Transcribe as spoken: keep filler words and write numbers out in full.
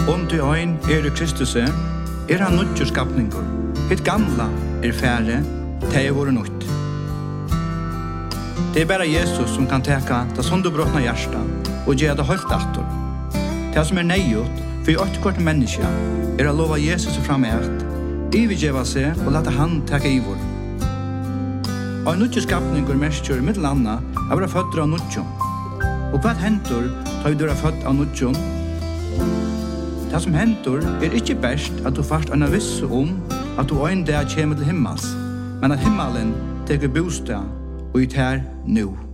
Om du ein er i Kristus, er han nødgjør skapninger. Hitt gamla er færre, det er våre nødt. Det er bare Jesus som kan teka det sundebrotna hjärsta og gjøre det holdt atter. Det som er nøyot for i åttekvart menneske er å lova Jesus fram i ert, ivigjeva seg og lata han teka ivor. Og en nødgjør skapninger merskjør i middelandet er å være født av nødgjør. Og hva hentur tar vi du er født av nødgjør? Det som hentur er ikke best at du først er visse om at du en dag kommer til himmels, men at himmelen teker bostad og i tær nu.